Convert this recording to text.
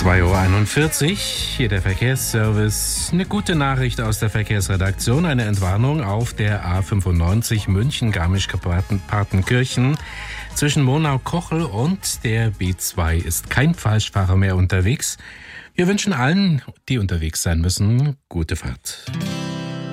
2:41 Uhr, hier der Verkehrsservice. Eine gute Nachricht aus der Verkehrsredaktion. Eine Entwarnung auf der A95 München-Garmisch-Partenkirchen. Zwischen Monau-Kochel und der B2 ist kein Falschfahrer mehr unterwegs. Wir wünschen allen, die unterwegs sein müssen, gute Fahrt.